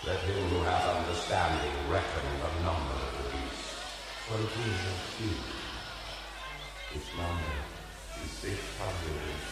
Let him who hath understanding reckon the number of the beast, for it is a few. Its number is 666.